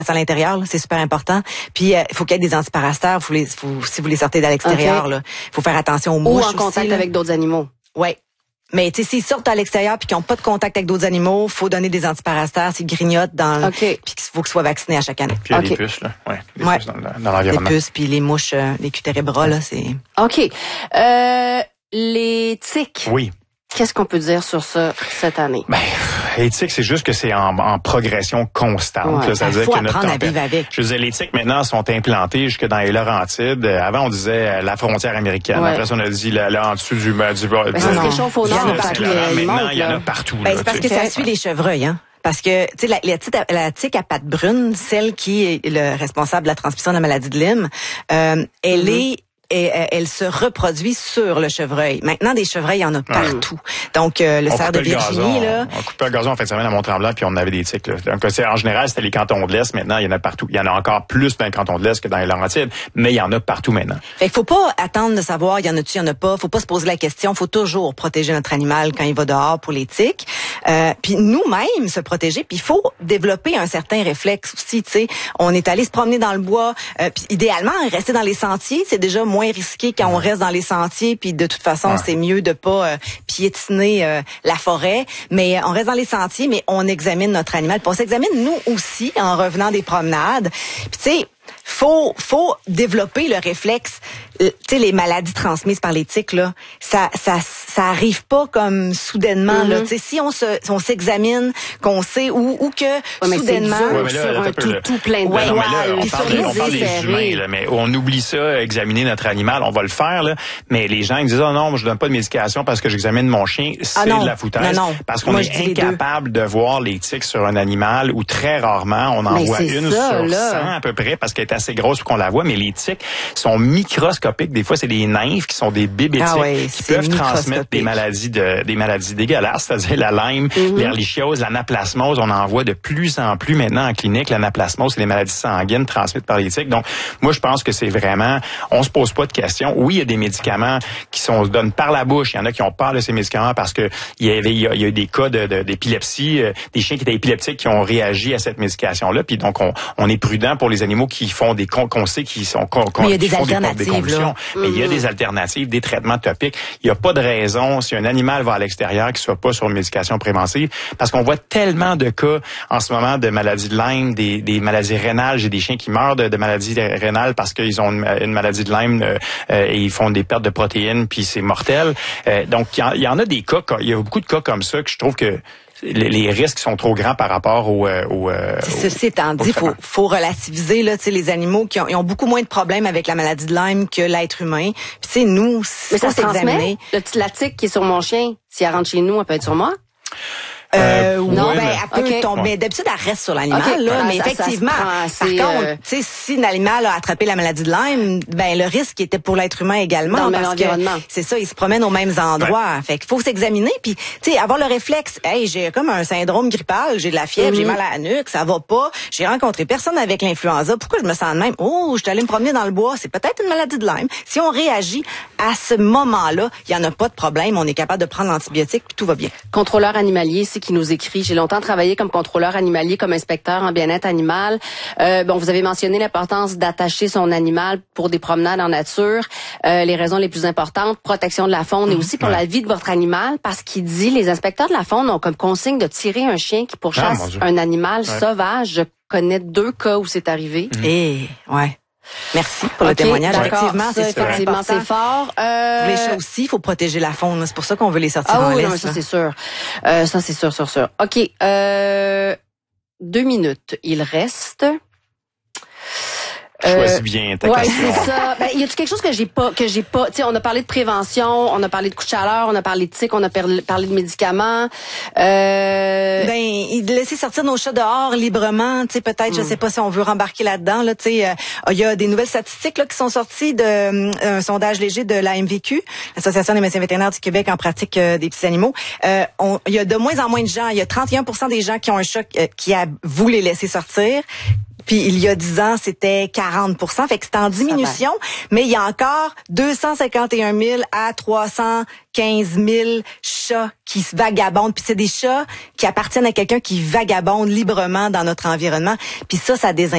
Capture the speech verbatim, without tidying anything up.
à l'intérieur, là, c'est super important. Puis il euh, faut qu'il y ait des antiparasitaires, faut les, faut, si vous les sortez de l'extérieur, il okay. faut faire attention aux mouches. Ou en contact aussi, avec d'autres animaux. Ouais. Mais tu sais, s'ils sortent à l'extérieur puis qu'ils n'ont pas de contact avec d'autres animaux, faut donner des antiparasitaires, s'ils grignotent dans okay. puis qu'il faut qu'ils soient vaccinés à chaque année. Puis il y a okay. des puces là, ouais, des ouais. puces dans, dans l'environnement. Les puces puis les mouches, euh, les cutérébras là, c'est. OK. Euh, les tiques. Oui. Qu'est-ce qu'on peut dire sur ça cette année? Ben, l'éthique, c'est juste que c'est en, en progression constante. Ouais, C'est-à-dire faut que notre apprendre à vivre avec. Je veux dire, les tiques maintenant sont implantées jusque dans les Laurentides. Avant, on disait la frontière américaine. Ouais. Après ça, on a dit là, là en dessous du... du, du ben, ça se réchauffe au nord. Maintenant, il y en a partout. Ben, c'est parce que ça suit les chevreuils, hein. Parce que, tu sais, la, la, tique, la tique à pattes brunes, celle qui est le responsable de la transmission de la maladie de Lyme, euh, elle mm-hmm. est... Et elle se reproduit sur le chevreuil. Maintenant, des chevreuils, il y en a partout. Donc, euh, le cerf de Virginie, là... On coupait le gazon en fin de semaine à Mont-Tremblant, puis on avait des tiques. Là. Donc, en général, c'était les cantons de l'Est. Maintenant, il y en a partout. Il y en a encore plus dans les cantons de l'Est que dans les Laurentides, mais il y en a partout maintenant. Fait qu'il faut pas attendre de savoir, il y en a-tu, il y en a pas. Faut pas se poser la question. Faut toujours protéger notre animal quand il va dehors pour les tiques. Euh, puis nous-mêmes, se protéger. Puis il faut développer un certain réflexe aussi, tu sais. On est allé se promener dans le bois. Euh, puis idéalement, rester dans les sentiers, c'est déjà moins risqué quand on reste dans les sentiers, puis de toute façon, ouais. c'est mieux de pas euh, piétiner euh, la forêt. Mais euh, on reste dans les sentiers, mais on examine notre animal. Puis on s'examine nous aussi en revenant des promenades. Puis tu sais, faut faut développer le réflexe. Tu sais, les maladies transmises par les tiques là, ça ça ça arrive pas comme soudainement mm-hmm. là. Tu sais, si on se si on s'examine, qu'on sait ou ou que ouais, soudainement ouais, mais là, sur là, un tout, tout plein de ouais, non, mais là, on parle, les on parle des humains là, mais on oublie ça, examiner notre animal, on va le faire là, mais les gens ils disent oh non, moi je donne pas de médication parce que j'examine mon chien, c'est ah de la foutaise non, non. parce qu'on moi, est incapable de voir les tiques sur un animal ou très rarement on en mais voit une ça, sur là. cent à peu près parce qu'elle est assez grosse pour qu'on la voit, mais les tiques sont microscopiques. Des fois, c'est des nymphes qui sont des bébés tiques ah ouais, qui peuvent transmettre des maladies de des maladies dégueulasses, c'est-à-dire la Lyme, mm-hmm. l'herlichiose, l'anaplasmose. On en voit de plus en plus maintenant en clinique. L'anaplasmose, c'est des maladies sanguines transmises par les tiques. Donc, moi, je pense que c'est vraiment, on se pose pas de questions. Oui, il y a des médicaments qui sont donnés par la bouche. Il y en a qui ont peur de ces médicaments parce que il y avait, il y a, il y a eu des cas de, de, d'épilepsie, euh, des chiens qui étaient épileptiques qui ont réagi à cette médication-là. Puis donc, on, on est prudent pour les animaux qui font des qu'on sait qui sont qu'on, mais il y a des font alternatives, des, des convulsions. Mais mm-hmm. il y a des alternatives, des traitements topiques. Il n'y a pas de raison, si un animal va à l'extérieur, qu'il soit pas sur une médication préventive, parce qu'on voit tellement de cas en ce moment de maladies de Lyme, des, des maladies rénales. J'ai des chiens qui meurent de, de maladies rénales parce qu'ils ont une, une maladie de Lyme euh, et ils font des pertes de protéines, puis c'est mortel. Euh, donc, il y, y en a des cas, il y a beaucoup de cas comme ça que je trouve que Les, les risques sont trop grands par rapport au... Euh, au Ceci étant dit, il faut, faut relativiser là, les animaux qui ont, ils ont beaucoup moins de problèmes avec la maladie de Lyme que l'être humain. Puis tu sais, nous, mais ça se transmet. La tique qui est sur mon chien, si elle rentre chez nous, elle peut être sur moi? Euh, non, ouais, ben, mais... elle peut okay. tomber. Ouais. D'habitude, elle reste sur l'animal, okay. là. Ah, mais ça, effectivement, ça prend, par contre, euh... tu sais, si l'animal a attrapé la maladie de Lyme, ben, le risque était pour l'être humain également. Dans le parce même environnement. que c'est ça, ils se promènent aux mêmes endroits. Ouais. Fait qu'il faut s'examiner puis, tu sais, avoir le réflexe. Hey, j'ai comme un syndrome grippal, j'ai de la fièvre, mm-hmm. j'ai mal à la nuque, ça va pas. J'ai rencontré personne avec l'influenza. Pourquoi je me sens de même? Oh, je suis allée me promener dans le bois. C'est peut-être une maladie de Lyme. Si on réagit à ce moment-là, il y en a pas de problème. On est capable de prendre l'antibiotique puis tout va bien. Contrôleur animalier, c'est qui nous écrit. J'ai longtemps travaillé comme contrôleur animalier, comme inspecteur en bien-être animal. Euh, bon, vous avez mentionné l'importance d'attacher son animal pour des promenades en nature. Euh, les raisons les plus importantes, protection de la faune mmh, et aussi pour ouais. la vie de votre animal, parce qu'il dit, les inspecteurs de la faune ont comme consigne de tirer un chien qui pourchasse ah, un animal ouais. sauvage. Je connais deux cas où c'est arrivé. Mmh. Et ouais. Merci pour okay, le témoignage. Effectivement, ça, c'est effectivement, c'est fort. Euh... Les chats aussi, il faut protéger la faune. C'est pour ça qu'on veut les sortir ah, en oui, laisse. Non, ça c'est sûr. Euh, ça c'est sûr, sûr, sûr. Ok. Euh... Deux minutes. Il reste. Choisis euh, bien ta ouais, question. Ouais, c'est ça. Ben, y a-t-il quelque chose que j'ai pas, que j'ai pas, tu sais, on a parlé de prévention, on a parlé de coups de chaleur, on a parlé de tiques, on a parlé de médicaments. Euh... Ben, laisser sortir nos chats dehors librement, tu sais, peut-être, mm. je sais pas si on veut rembarquer là-dedans, là, tu sais, il euh, y a des nouvelles statistiques, là, qui sont sorties de, euh, un sondage léger de l'A M V Q, l'Association des médecins vétérinaires du Québec en pratique euh, des petits animaux. Euh, il y a de moins en moins de gens, il y a trente et un pour cent des gens qui ont un chat euh, qui a voulu les laisser sortir. Puis il y a dix ans, c'était quarante pour cent, fait que c'est en diminution, mais il y a encore deux cent cinquante et un mille à trois cent quinze mille chats qui se vagabondent. Puis c'est des chats qui appartiennent à quelqu'un qui vagabonde librement dans notre environnement. Puis ça, ça désinquiète.